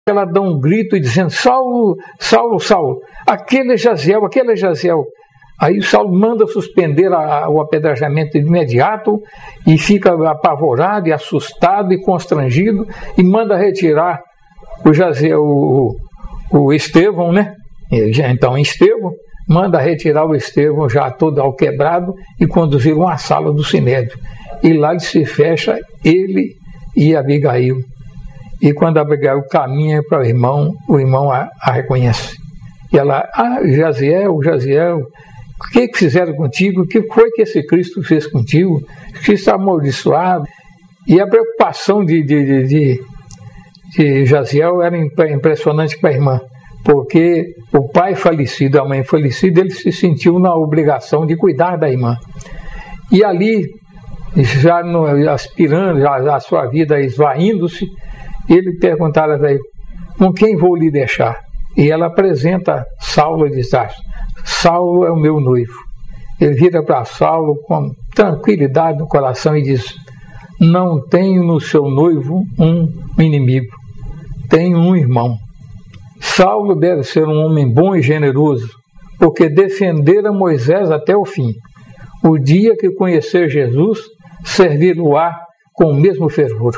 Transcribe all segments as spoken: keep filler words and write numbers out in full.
ela dá um grito e dizendo: Saulo, Saulo, Saulo, aquele é Jaziel, aquele é Jaziel. Aí o Saulo manda suspender a, a, o apedrejamento de imediato e fica apavorado e assustado e constrangido e manda retirar o Jaziel, o, o Estevão, né? Então Estevão manda retirar o Estevão já todo alquebrado e conduzi-lo à sala do sinédrio. E lá se fecha ele e Abigail. E quando Abigail caminha para o irmão, o irmão a, a reconhece. E ela: ah, Jaziel, Jaziel, o que, que fizeram contigo? O que foi que esse Cristo fez contigo? Cristo está amaldiçoado. E a preocupação de, de, de, de, de Jaziel era impressionante para a irmã, porque o pai falecido, a mãe falecida, ele se sentiu na obrigação de cuidar da irmã. E ali, já no, aspirando, já a sua vida esvaindo-se, ele perguntava a ela: com quem vou lhe deixar? E ela apresenta Saulo e diz: Saulo é o meu noivo. Ele vira para Saulo com tranquilidade no coração e diz: não tenho no seu noivo um inimigo, tenho um irmão. Saulo deve ser um homem bom e generoso, porque defendera Moisés até o fim. O dia que conhecer Jesus, servir-lo-á com o mesmo fervor.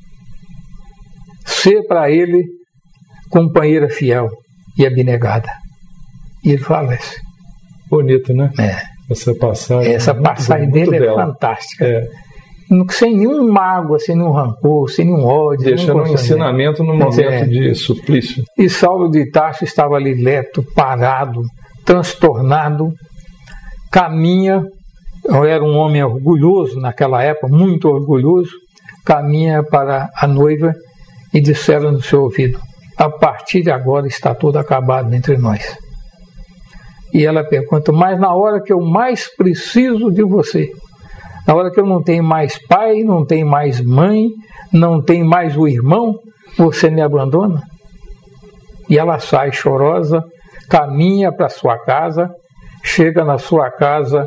Ser para ele companheira fiel e abnegada. E ele falece. Bonito, né? É. Essa passagem. Essa muito, passagem muito dele bela. É fantástica. É. Sem nenhum mágoa, sem nenhum rancor, sem nenhum ódio. Deixando um ensinamento no momento é. de suplício. E Saulo de Tarso estava ali leto, parado, transtornado, caminha, era um homem orgulhoso naquela época, muito orgulhoso, caminha para a noiva e disseram no seu ouvido: a partir de agora está tudo acabado entre nós. E ela pergunta: mas na hora que eu mais preciso de você, na hora que eu não tenho mais pai, não tenho mais mãe, não tenho mais o irmão, você me abandona? E ela sai chorosa, caminha para sua casa, chega na sua casa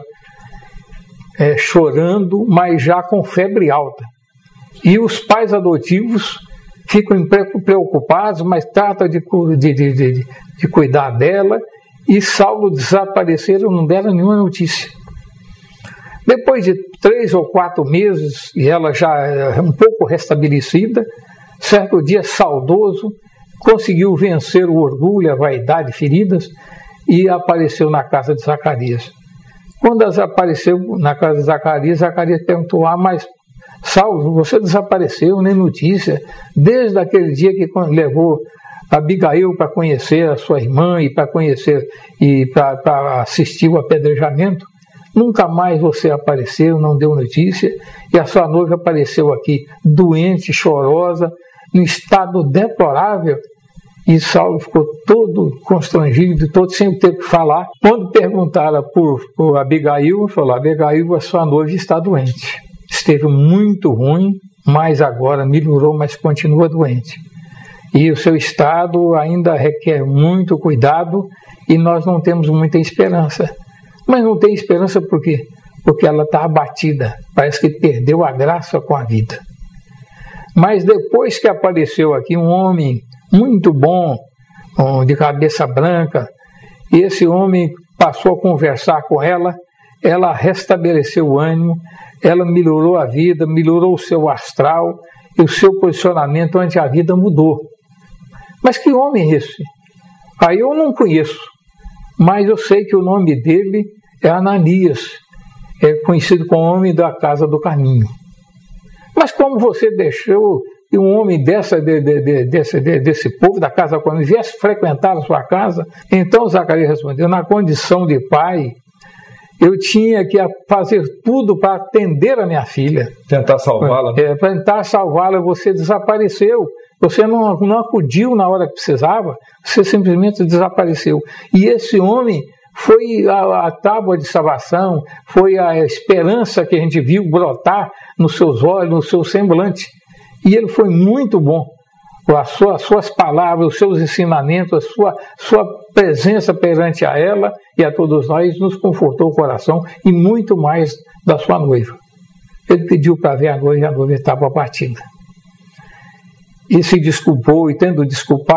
é, chorando, mas já com febre alta. E os pais adotivos ficam preocupados, mas tratam de, de, de, de, de cuidar dela. E Saulo desapareceram, não deram nenhuma notícia. Depois de três ou quatro meses, e ela já um pouco restabelecida, certo dia, saudoso, conseguiu vencer o orgulho, a vaidade, feridas, e apareceu na casa de Zacarias. Quando ela apareceu na casa de Zacarias, Zacarias perguntou: ah, mas Saulo, você desapareceu, nem notícia, desde aquele dia que levou Abigail para conhecer a sua irmã e para conhecer e para assistir o apedrejamento. Nunca mais você apareceu, não deu notícia, e a sua noiva apareceu aqui doente, chorosa, em estado deplorável. E Saulo ficou todo constrangido, todo sem ter que falar. Quando perguntaram por, por Abigail, falou: Abigail, a sua noiva está doente. Esteve muito ruim, mas agora melhorou, mas continua doente. E o seu estado ainda requer muito cuidado e nós não temos muita esperança. Mas não tem esperança por quê? Porque ela está abatida, parece que perdeu a graça com a vida. Mas depois que apareceu aqui um homem muito bom, de cabeça branca, e esse homem passou a conversar com ela, ela restabeleceu o ânimo, ela melhorou a vida, melhorou o seu astral, e o seu posicionamento ante a vida mudou. Mas que homem é esse? Aí eu não conheço, mas eu sei que o nome dele é Ananias, é conhecido como homem da casa do caminho. Mas como você deixou que um homem dessa, de, de, de, desse, de, desse povo da casa do caminho viesse frequentar a sua casa? Então Zacarias respondeu: na condição de pai, eu tinha que fazer tudo para atender a minha filha. Tentar salvá-la. É, tentar salvá-la, você desapareceu. Você não, não acudiu na hora que precisava, você simplesmente desapareceu. E esse homem foi a, a tábua de salvação, foi a esperança que a gente viu brotar nos seus olhos, no seu semblante. E ele foi muito bom. As suas, as suas palavras, os seus ensinamentos, a sua, sua presença perante a ela e a todos nós nos confortou o coração e muito mais da sua noiva. Ele pediu para ver a noiva e a noiva estava partida. e se desculpou, e tendo desculpado,